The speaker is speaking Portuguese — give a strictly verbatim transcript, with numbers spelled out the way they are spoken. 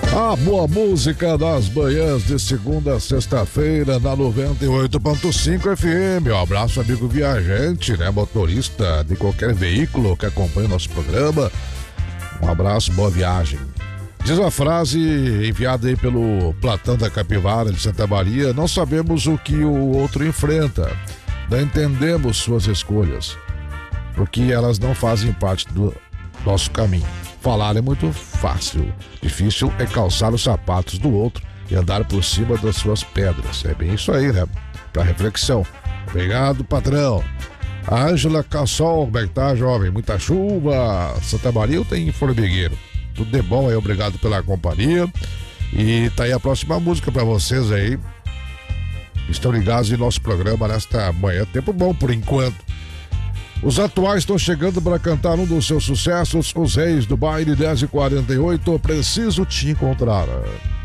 A boa música das manhãs de segunda a sexta-feira na noventa e oito ponto cinco F M. Um abraço, amigo viajante, né? Motorista de qualquer veículo que acompanha o nosso programa. Um abraço, boa viagem. Diz a frase enviada aí pelo Platão da Capivara de Santa Maria: não sabemos o que o outro enfrenta, não entendemos suas escolhas, porque elas não fazem parte do nosso caminho. Falar é muito fácil, difícil é calçar os sapatos do outro e andar por cima das suas pedras. É bem isso aí, né? Pra reflexão. Obrigado, patrão. A Ângela Cassol, como é que tá, jovem? Muita chuva. Santa Maria ou tem formigueiro? Tudo de bom aí, obrigado pela companhia. E tá aí a próxima música pra vocês aí. Estão ligados em nosso programa nesta manhã. Tempo bom por enquanto. Os atuais estão chegando para cantar um dos seus sucessos, os Reis do Baile dez e quarenta e oito. Preciso te encontrar.